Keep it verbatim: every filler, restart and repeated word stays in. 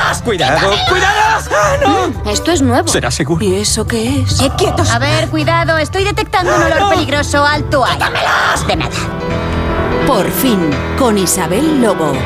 ¡Cuidado! ¡Cuidado! ¡Ah, no! Esto es nuevo. ¿Será seguro? ¿Y eso qué es? ¡Eh, quietos! A ver, cuidado. Estoy detectando un olor no. peligroso. Alto ahí. ¡Quítamelos! De nada. Por fin, con Isabel Lobo.